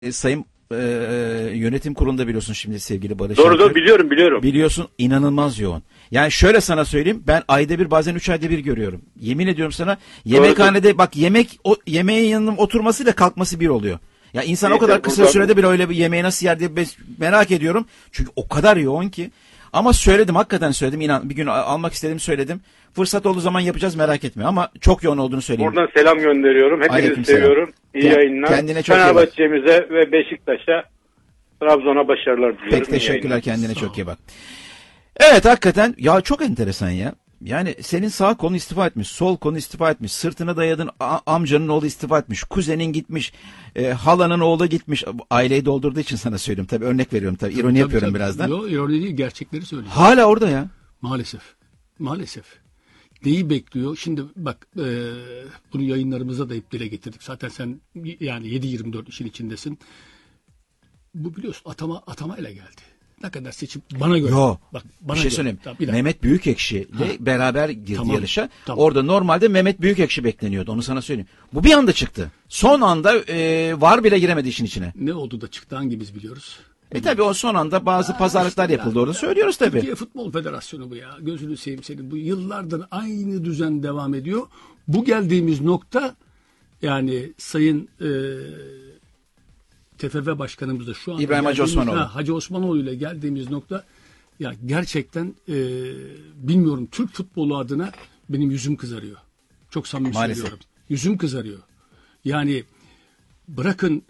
Sayın yönetim kurulunda biliyorsun şimdi sevgili Barış Doğru Alper. doğru biliyorum. Biliyorsun inanılmaz yoğun. Yani şöyle sana söyleyeyim, ben ayda bir bazen 3 ayda bir görüyorum. Yemin ediyorum sana, yemekhanede bak yemeğin yanına oturmasıyla kalkması bir oluyor. Ya insan o kadar kısa sürede bile öyle bir yemeği nasıl yer diye merak ediyorum. Çünkü o kadar yoğun ki. Ama söyledim, hakikaten söyledim, inan bir gün almak istedim, söyledim. Fırsat olduğu zaman yapacağız, merak etme, ama çok yoğun olduğunu söyleyeyim. Buradan selam gönderiyorum. Hepinizi Aleykümselam. seviyorum. İyi yayınlar. Kendine çok iyi bak. Fenerbahçe'mize ve Beşiktaş'a, Trabzon'a başarılar diliyorum. Pek teşekkürler, kendine çok iyi bak. Evet, hakikaten ya, çok enteresan ya. Yani senin sağ kolun istifa etmiş, sol kolun istifa etmiş, sırtına dayadın amcanın oğlu istifa etmiş, kuzenin gitmiş, halanın oğlu gitmiş. Aileyi doldurduğu için sana söylüyorum tabii, örnek veriyorum tabii, ironi yapıyorum birazdan. Yok, ironi değil, gerçekleri söylüyor. Hala orada ya. Maalesef. Neyi bekliyor? Şimdi bak, bunu yayınlarımızda da hep dile getirdik. Zaten sen yani 7/24 işin içindesin. Bu biliyorsun atamayla geldi. Ne kadar seçim bana göre. Yo, bak, bana bir şey göre. söyleyeyim. Tamam, bir dakika. Mehmet Büyükekşi ile beraber girdi Tamam, yarışa. tamam. Orada normalde Mehmet Büyükekşi bekleniyordu, onu sana söyleyeyim. Bu bir anda çıktı. Son anda VAR bile giremedi işin içine. Ne oldu da çıktı, hangimiz biliyoruz? Tabii o son anda bazı pazarlıklar işte yapıldı, orada söylüyoruz tabii. Türkiye Futbol Federasyonu bu ya. Gözünü seveyim senin. Bu yıllardır aynı düzen devam ediyor. Bu geldiğimiz nokta, yani Sayın TFF Başkanımız da şu an İbrahim Hacı Osmanoğlu. Hacı Osmanoğlu ile geldiğimiz nokta, ya gerçekten bilmiyorum, Türk futbolu adına benim yüzüm kızarıyor. Çok samimi söylüyorum. Yüzüm kızarıyor. Yani bırakın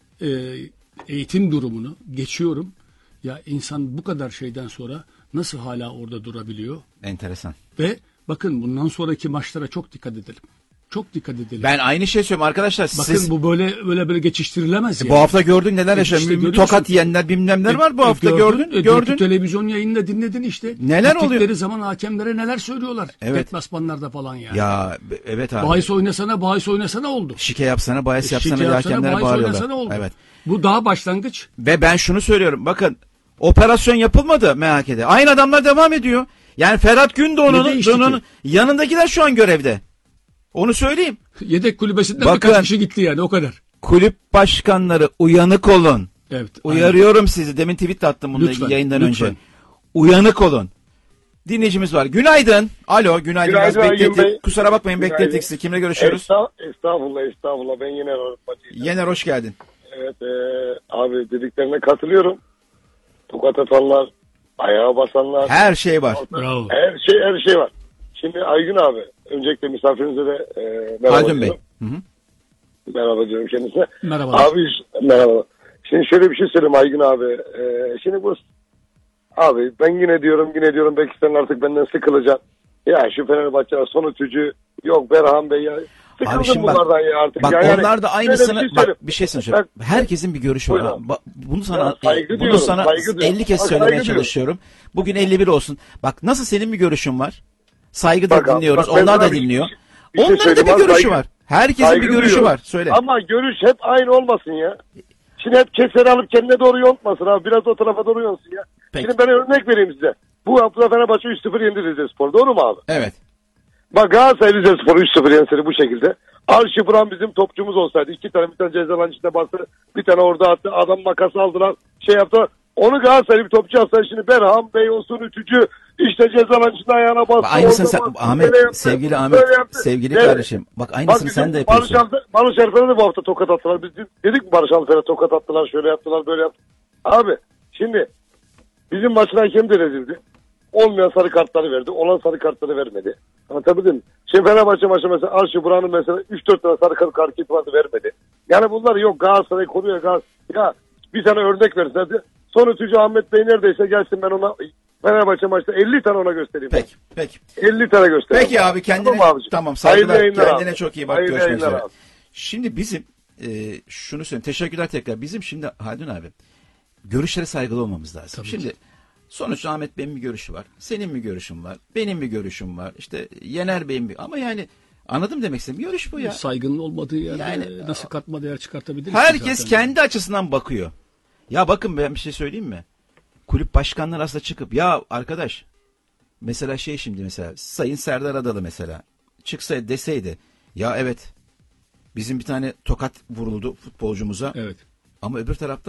eğitim durumunu geçiyorum. Ya insan bu kadar şeyden sonra nasıl hala orada durabiliyor? Enteresan. Ve bakın, bundan sonraki maçlara çok dikkat edelim. Çok dikkat edelim. Ben aynı şey söylüyorum arkadaşlar. Bakın siz, bu böyle geçiştirilemez yani. bu hafta gördün neler yaşanıyor. İşte Tokat yiyenler bilmemler var bu hafta, gördün. Televizyon yayınında dinledin işte. Neler oluyor? Gittikleri zaman hakemlere neler söylüyorlar. Evet. Deplasmanlarda falan yani. Ya evet abi. Bahis oynasana oldu. Şike yapsana, bahis yapsana Şike diye yapsana, hakemlere bahis bağırıyorlar. oynasana oldu. Evet. Bu daha başlangıç. Ve ben şunu söylüyorum, bakın, operasyon yapılmadı MHK'de. Aynı adamlar devam ediyor. Yani Ferhat Gündoğan'ın yanındakiler şu an görevde. Onu söyleyeyim. Yedek kulübesinden Bakın, birkaç kişi gitti yani, o kadar. Kulüp başkanları uyanık olun. Evet. Uyarıyorum sizi. Demin tweet attım bununla ilgili yayından önce. Uyanık olun. Dinleyicimiz var. Günaydın. Alo, günaydın. Biraz beklettik. Kusura bakmayın, beklettik sizi. Kimle görüşüyoruz? Estağfurullah. Ben Yener Arıtmacıyım. Yener, hoş geldin. Evet, abi dediklerine katılıyorum. Tokat atanlar, ayağa basanlar. Her şey var. Bravo. Her şey var. Şimdi Aygün abi, öncelikle misafirinize de merhaba Haldun Bey. diyorum. Merhaba diyorum kendisine. Merhaba. Abi merhaba. Şimdi şöyle bir şey söyleyeyim Aygün abi. Şimdi bu abi, ben yine diyorum belki sen artık benden sıkılacaksın. Ya şu Fenerbahçe'nin son ütücü yok Berhan Bey ya. Abi şimdi bunlardan ya artık. bak yani, onlar da aynısını, bir şey söyleyeceğim. Bak, herkesin bir görüşü var. Bunu sana, bunu sana 50 kez Bak, söylemeye çalışıyorum. Bugün 51 olsun. Bak, nasıl senin bir görüşün var. Saygı da dinliyoruz. Bak, onlar da dinliyor. Bir şey Onların da bir görüşü var. Herkesin bir görüşü var. Söyle. Ama görüş hep aynı olmasın ya. Şimdi hep keseri alıp kendine doğru yontmasın abi. Biraz o tarafa doğru yonsun ya. Peki. Şimdi ben örnek vereyim size. Bu hafta Fenerbahçe 3-0 yendi Rizespor. Doğru mu abi? Evet. Bak, Galatasaray Rizespor 3-0 yenseydi bu şekilde. Arşi Buran bizim topçumuz olsaydı. Bir tane cezalan içinde bastı. Bir tane orada attı. Adam makası aldılar. Şey yaptılar. Onu Galatasaray bir topçu yapsa, şimdi Berhan Bey olsun ütücü. İşte cezalan içinde ayağına bastı. Aynısını sen, Ahmet, sevgili Ahmet, sevgili kardeşim. Bak, aynısını sen de yapıyorsun. Barış Alper'e de bu hafta tokat attılar. Biz dedik mi Barış Alper'e tokat attılar, şöyle yaptılar, böyle yaptılar. Abi şimdi bizim maçın hakemi de rezildi. Olmayan sarı kartları verdi. Olan sarı kartları vermedi. Anlatabildim mi? Şimdi Fenerbahçe maçı mesela Arşi Buran'ın mesela 3-4 tane sarı kart vardı, vermedi. Yani bunlar yok, Galatasaray koruyor Galatasaray. Ya bir tane örnek versin hadi. Son ütücü Ahmet Bey neredeyse gelsin, ben ona Fenerbahçe maçta 50 tane ona göstereyim. Peki. 50 tane göstereyim. Peki abi, kendine tamam, saygılar, kendine çok iyi bak, görüşmek üzere. Şimdi bizim şunu söyleyeyim, teşekkürler tekrar. Bizim şimdi Haldun abi, görüşlere saygılı olmamız lazım. Tabii şimdi sonuçta Ahmet Bey'in bir görüşü var, senin bir görüşün var, benim bir görüşüm var, işte Yener Bey'in bir, ama yani anladım demek istedim, görüş bu ya. Saygının olmadığı yerde Yani, nasıl katma değer çıkartabiliriz? Herkes kendi açısından bakıyor. Ya bakın, ben bir şey söyleyeyim mi? Kulüp başkanları aslında çıkıp, ya arkadaş, mesela şimdi mesela Sayın Serdar Adalı mesela çıksa deseydi, ya evet bizim bir tane tokat vuruldu futbolcumuza. Evet. Ama öbür taraftan